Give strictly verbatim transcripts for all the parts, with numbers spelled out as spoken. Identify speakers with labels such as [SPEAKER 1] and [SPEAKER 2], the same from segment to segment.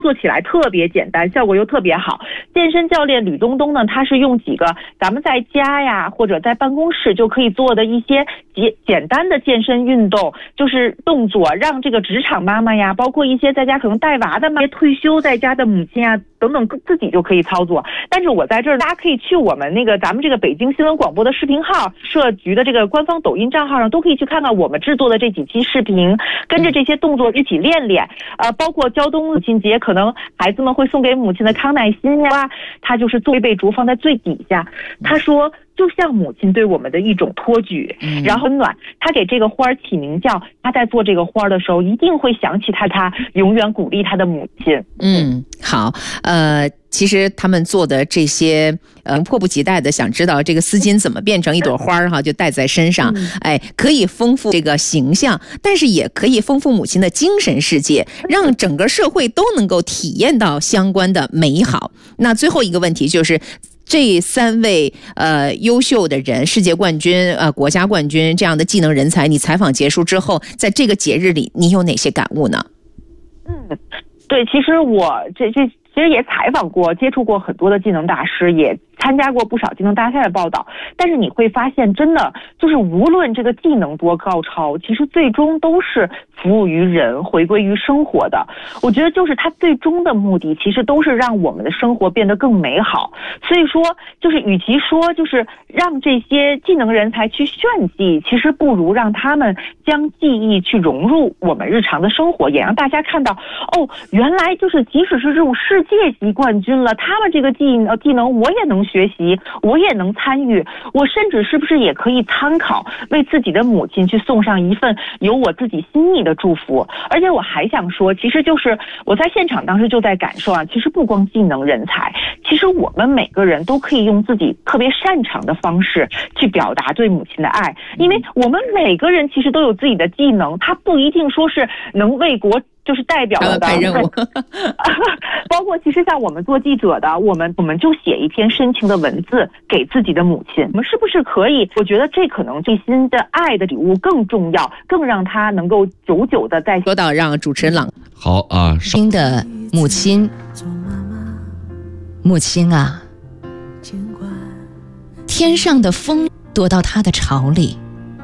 [SPEAKER 1] 做起来特别简单，效果又特别好。健身教练吕东东呢，他是用几个咱们在家呀或者在办公室就可以做的一些简简单的健身运动，就是动作，让这个职场妈妈呀，包括一些在家可能带娃的妈妈、退休在家的母亲啊等等，自己就可以操作。但是我在这儿，大家可以去我们那个咱们这个北京新闻广播的视频号、社局的这个官方抖音账号上，都可以去看看我们制作的这几期视频，跟着这些动作一起练练。呃，包括胶东母亲节，可能孩子们会送给母亲的康乃馨呀，他就是做一杯竹放在最底下，他说就像母亲对我们的一种托举，然后温暖。他给这个花起名叫，他在做这个花的时候一定会想起他，他永远鼓励他的母亲。
[SPEAKER 2] 嗯，好，呃。其实他们做的这些，呃，迫不及待的想知道这个丝巾怎么变成一朵花哈，就戴在身上，哎，可以丰富这个形象，但是也可以丰富母亲的精神世界，让整个社会都能够体验到相关的美好。那最后一个问题就是，这三位呃优秀的人，世界冠军、呃国家冠军这样的技能人才，你采访结束之后，在这个节日里，你有哪些感悟呢？
[SPEAKER 1] 嗯，对，其实我这这。其实也采访过、接触过很多的技能大师，也参加过不少技能大赛的报道。但是你会发现，真的就是无论这个技能多高超，其实最终都是服务于人、回归于生活的。我觉得就是它最终的目的，其实都是让我们的生活变得更美好。所以说，就是与其说就是让这些技能人才去炫技，其实不如让他们将技艺去融入我们日常的生活，也让大家看到，哦，原来就是即使是这种世界级冠军了，他们这个技能技能我也能学习，我也能参与，我甚至是不是也可以参考，为自己的母亲去送上一份有我自己心意的祝福。而且我还想说，其实就是我在现场当时就在感受啊，其实不光技能人才，其实我们每个人都可以用自己特别擅长的方式去表达对母亲的爱，因为我们每个人其实都有自己的技能，它不一定说是能为国就是代表的
[SPEAKER 2] 任务
[SPEAKER 1] 包括其实像我们做记者的，我们我们就写一篇深情的文字给自己的母亲，我们是不是可以，我觉得这可能内心的爱的礼物更重要，更让他能够久久的在。
[SPEAKER 2] 说到让主持人朗
[SPEAKER 3] 好啊，
[SPEAKER 2] 听的母亲母亲啊，天上的风躲到他的巢里，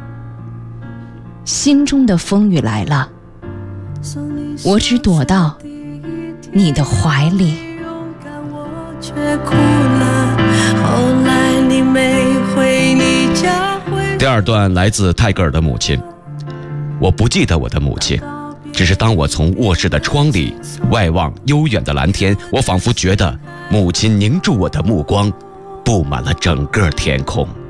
[SPEAKER 2] 心中的风雨来了，我只躲到你的怀里。
[SPEAKER 3] 第二段来自泰戈尔的母亲。我不记得我的母亲，只是当我从卧室的窗里外望悠远的蓝天，我仿佛觉得母亲凝住我的目光，布满了整个天空。